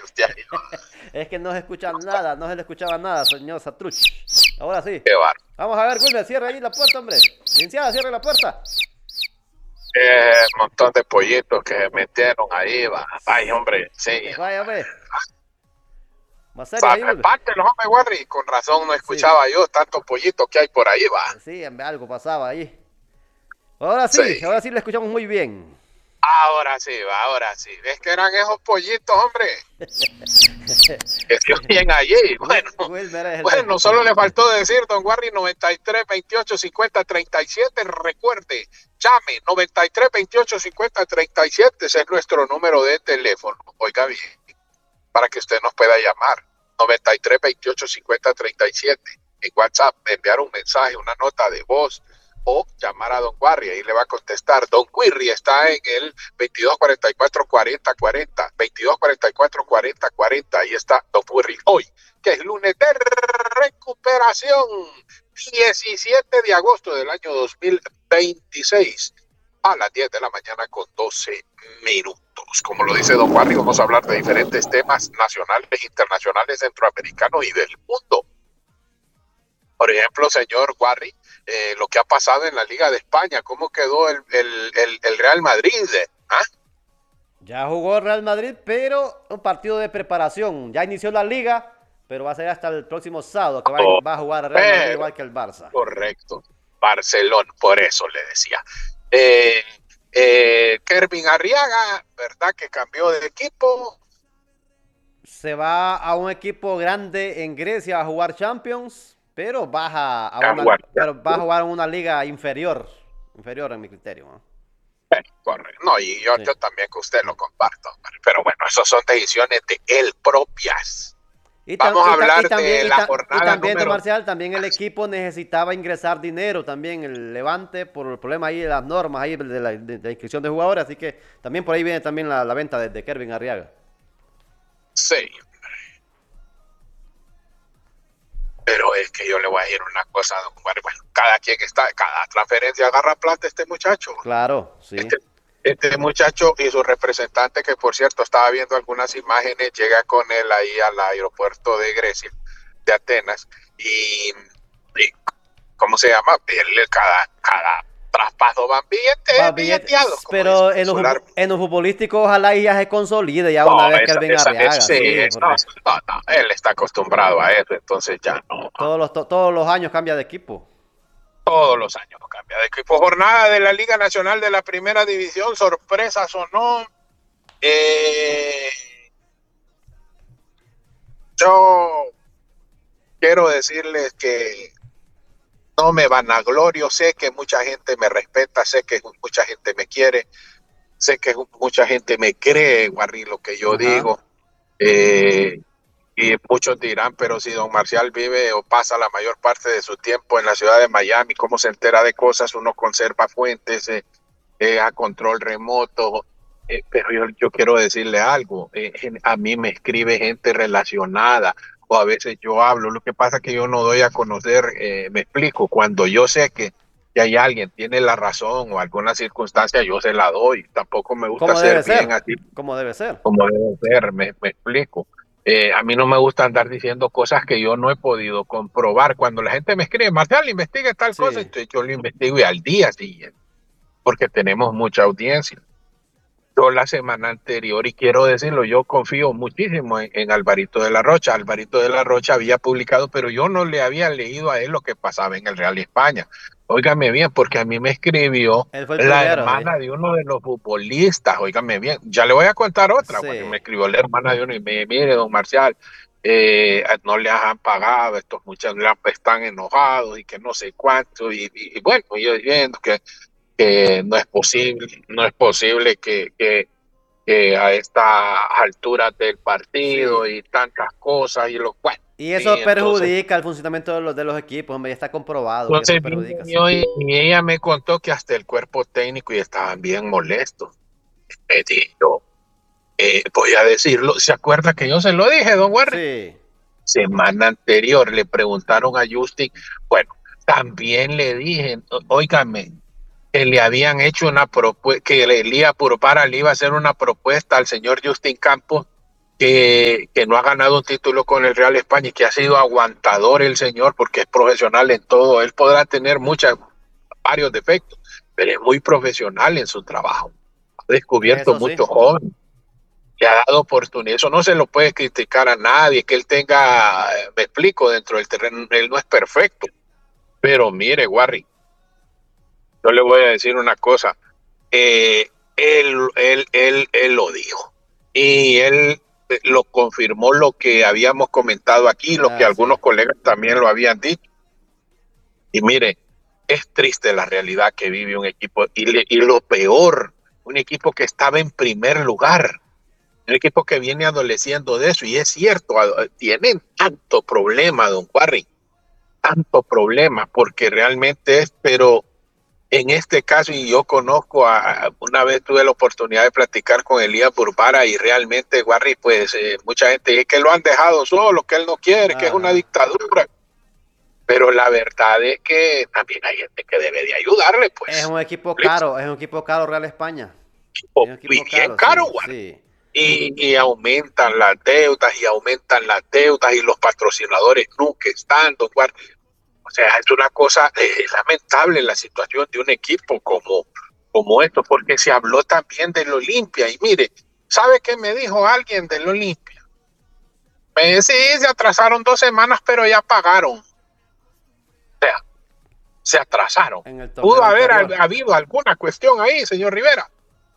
usted ahí. Es que no se escucha nada, no se le escuchaba nada, señor Satruch. Ahora sí. Qué bar. Vamos a ver, Wilmer, cierra ahí la puerta, hombre. Licenciada, cierre la puerta. Montón de pollitos que metieron ahí, va. Ay, hombre, sí. Vaya, hombre. Más serio ahí, Wilmer. Repártelo, hombre, Warry. Con razón no Sí, escuchaba yo tantos pollitos que hay por ahí, va. sí, hombre, algo pasaba ahí. Sí. Ahora sí le escuchamos muy bien. Ahora sí, va, ahora sí. ¿Ves que eran esos pollitos, hombre? Que se oyen allí. Bueno, Wilmer es el bueno, solo le faltó decir, don Warry, 93 28 50 37. Recuerde, llame 93 28 50 37. Ese es nuestro número de teléfono. Oiga bien, para que usted nos pueda llamar. 93 28 50 37. En WhatsApp, enviar un mensaje, una nota de voz o llamar a don Warry. Ahí le va a contestar. Don Quirry está en el 22 44 40 40. 22 44 40 40. Ahí está don Quirry. Hoy, que es lunes de recuperación, 17 de agosto del año 2026, a las 10 de la mañana con 12 minutos. Como lo dice don Warry, vamos a hablar de diferentes temas nacionales, internacionales, centroamericanos y del mundo. Por ejemplo, señor Warry, lo que ha pasado en la Liga de España, cómo quedó el Real Madrid. ¿Ah? Ya jugó Real Madrid, pero un partido de preparación. Ya inició la liga, pero va a ser hasta el próximo sábado que Oh, va a jugar el Real Madrid pero, igual que el Barça. correcto, Barcelona, por eso le decía. Kervin Arriaga, ¿verdad? Que cambió de equipo. Se va a un equipo grande en Grecia a jugar Champions, pero pero va a jugar en una liga inferior, inferior en mi criterio, ¿no? Correcto. No, y yo, Sí. yo también que usted lo comparto. Pero bueno, esas son decisiones de él propias. Vamos a hablar de la Y jornada también, don número. Marcial, también el equipo necesitaba ingresar dinero, también el Levante, por el problema ahí de las normas ahí de la inscripción de jugadores, así que también por ahí viene también la venta de Kervin Arriaga. Sí, pero es que yo le voy a decir una cosa, don Juan. Bueno, cada transferencia agarra plata este muchacho. Claro, sí. Este, este muchacho y su representante, que por cierto estaba viendo algunas imágenes, llega con él ahí al aeropuerto de Grecia, de Atenas, y ¿cómo se llama? Él, cada traspaso van Va, billeteados, como dice pero Solar. en lo futbolístico ojalá y ya se consolide ya una No, vez Kervin Arriaga, sí, sí, no, porque no, él está acostumbrado a eso, entonces ya no. todos los años cambia de equipo. Todos los años cambia de equipo. Jornada de la Liga Nacional de la Primera División, sorpresas o no. Eh, yo quiero decirles que no me vanaglorio, sé que mucha gente me respeta, sé que mucha gente me quiere, sé que mucha gente me cree, Guarri, lo que yo Ajá. digo. Eh, y muchos dirán, pero si don Marcial vive o pasa la mayor parte de su tiempo en la ciudad de Miami, ¿cómo se entera de cosas? Uno conserva fuentes a control remoto. Pero yo quiero decirle algo, a mí me escribe gente relacionada o a veces yo hablo, lo que pasa es que yo no doy a conocer, me explico, cuando yo sé que hay alguien tiene la razón o alguna circunstancia, yo se la doy, tampoco me gusta Como ser debe bien ser, así como debe ser. como debe ser, me explico. A mí no me gusta andar diciendo cosas que yo no he podido comprobar. Cuando la gente me escribe, Marcial, investiga tal cosa, Sí. entonces yo lo investigo y al día siguiente, porque tenemos mucha audiencia. Yo la semana anterior, y quiero decirlo, yo confío muchísimo en Alvarito de la Rocha. Alvarito de la Rocha había publicado, pero yo no le había leído a él lo que pasaba en el Real España. Óigame bien, porque a mí me escribió Él fue el la primero, sí. hermana de uno de los futbolistas. Óigame bien, ya le voy a contar otra, porque Sí. me escribió la hermana de uno y me mire, don Marcial, no le han pagado, estos muchachos están enojados y que no sé cuánto. Y bueno, yo diciendo que no es posible que a estas alturas del Sí. partido y tantas cosas y lo cual. Y Y eso perjudica el funcionamiento de los equipos, hombre, ya está comprobado que eso entonces vine perjudica, sí. yo y ella me contó que hasta el cuerpo técnico y estaban bien molestos. Me dijo, voy a decirlo, ¿se acuerda que yo se lo dije, don Warren? Sí. Semana anterior le preguntaron a Justin, bueno, también le dije, óigame, que le habían hecho una propuesta, que Elías Purpara le iba a hacer una propuesta al señor Justin Campos que no ha ganado un título con el Real España y que ha sido aguantador el señor porque es profesional en todo. Él podrá tener varios defectos, pero es muy profesional en su trabajo. Ha descubierto Eso sí. muchos jóvenes, le ha dado oportunidad. Eso no se lo puede criticar a nadie, que él tenga, me explico, dentro del terreno, él no es perfecto. Pero mire, Warry, yo le voy a decir una cosa. Él lo dijo. Y él lo confirmó lo que habíamos comentado aquí, lo que Sí. algunos colegas también lo habían dicho. Y mire, es triste la realidad que vive un equipo. Y lo peor, un equipo que estaba en primer lugar. Un equipo que viene adoleciendo de eso. Y es cierto, tienen tanto problema, don Warry. Tanto problema, porque realmente es, pero en este caso, y yo conozco, una vez tuve la oportunidad de platicar con Elías Burbara y realmente, Warry, pues mucha gente dice que lo han dejado solo, que él no quiere, que es una Ajá. dictadura. Pero la verdad es que también hay gente que debe de ayudarle, Es pues. un equipo caro, es un equipo caro Real España. Es un Y equipo bien caro, caro, sí, Warry. sí. Y aumentan las deudas y aumentan las deudas y los patrocinadores nunca están, don Warry. O sea, es una cosa lamentable la situación de un equipo como esto, porque se habló también del Olimpia. Y mire, ¿sabe qué me dijo alguien del Olimpia? Me dice, sí, se atrasaron 2 semanas, pero ya pagaron. O sea, se atrasaron. En el Pudo torneo haber anterior. habido alguna cuestión ahí, señor Rivera,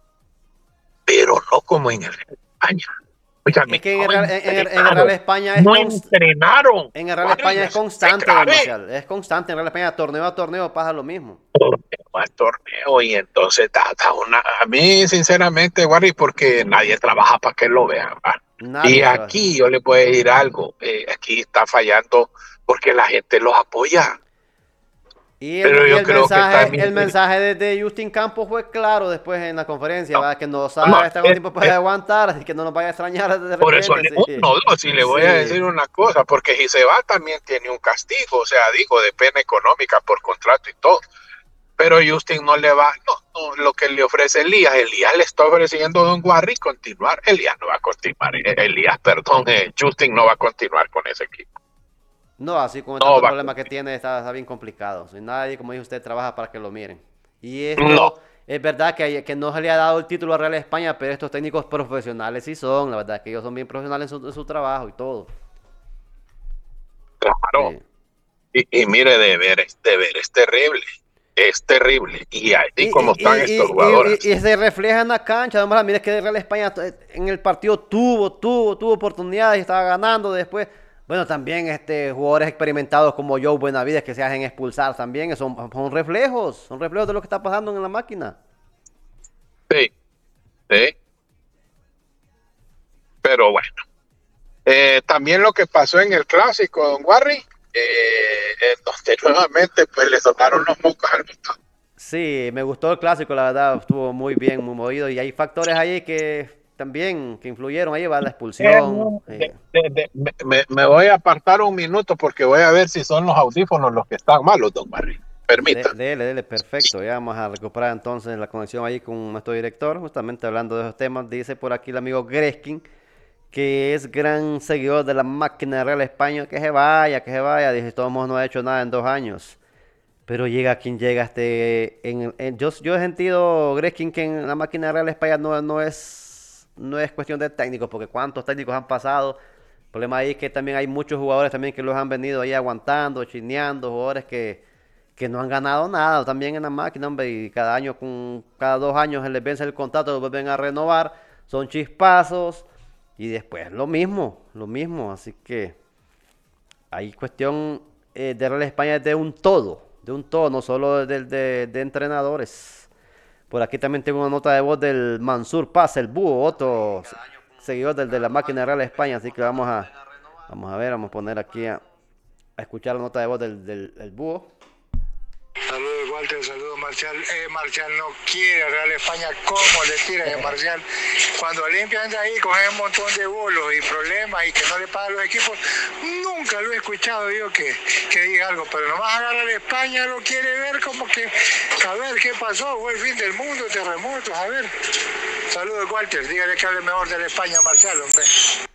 pero no como en el España. Es Oígame, que no En el Real entrenaron, España no entrenaron. en el Real Warren, España es eso es constante, don grave. Marcial. Es constante en el Real España, torneo a torneo pasa lo mismo. Al torneo y entonces a mí sinceramente, Warry, porque nadie trabaja para que lo vean, ¿va? Y Nadie trabaja. aquí yo le puedo decir algo, aquí está fallando porque la gente los apoya, pero Y yo creo que también, el mensaje de Justin Campos fue claro después en la conferencia, no, ¿va? Que nos no, ha estado un tiempo para aguantar, así que no nos vaya a extrañar de por eso repente, sí. uno, dos, y le voy a Sí. decir una cosa, porque si se va también tiene un castigo, o sea, digo, de pena económica por contrato y todo. Pero Justin no le va, no, lo que le ofrece Elías le está ofreciendo a Don Warry continuar. Elías no va a continuar, perdón, Justin no va a continuar con ese equipo. No, así con No tantos va a problemas que continuar. tiene, está bien complicado. Si nadie, como dice usted, trabaja para que lo miren. Y No, esto, es verdad que no se le ha dado el título a Real España, pero estos técnicos profesionales sí son, la verdad, que ellos son bien profesionales en su trabajo y todo. claro. Sí. Y mire, de ver, es terrible. Es terrible. Y así como están estos Y jugadores. se refleja en la cancha. Además, mira que Real España en el partido tuvo oportunidades y estaba ganando después. Bueno, también jugadores experimentados como Joe Benavides que se hacen expulsar también. Son reflejos de lo que está pasando en la máquina. Sí, sí. Pero bueno. También lo que pasó en el clásico, Don Warry, donde nuevamente pues le tocaron los mocos al gusto. Sí, me gustó el clásico, la verdad, estuvo muy bien, muy movido. Y hay factores ahí que también que influyeron ahí, va la expulsión. Me voy a apartar un minuto porque voy a ver si son los audífonos los que están malos, don Barry. Permita. Dele, perfecto. Ya vamos a recuperar entonces la conexión ahí con nuestro director, justamente hablando de esos temas. Dice por aquí el amigo Greskin, que es gran seguidor de la máquina de Real España, que se vaya. Dice, todos modos no ha hecho nada en 2 años. Pero llega quien llega yo he sentido, Greskin, que en la máquina de Real España no es cuestión de técnicos, porque cuántos técnicos han pasado. El problema ahí es que también hay muchos jugadores también que los han venido ahí aguantando, chineando, jugadores que no han ganado nada también en la máquina, hombre, y cada 2 años se les vence el contrato, lo vuelven a renovar, son chispazos, y después lo mismo, así que hay cuestión de Real España de un todo, no solo de entrenadores. Por aquí también tengo una nota de voz del Mansur Paz, el búho, otro seguidor de la máquina de Real España, así que vamos a ver, vamos a poner aquí a escuchar la nota de voz del búho. Saludos Walter, saludos Marcial. Marcial no quiere Real España, ¿cómo le tiran a Marcial? Cuando Olimpia anda ahí con un montón de bolos y problemas y que no le pagan los equipos, nunca lo he escuchado yo que diga algo, pero nomás agarra a España, lo quiere ver como que a ver qué pasó, fue el fin del mundo, terremotos, a ver. Saludos Walter, dígale que hable mejor de la España Marcial, hombre.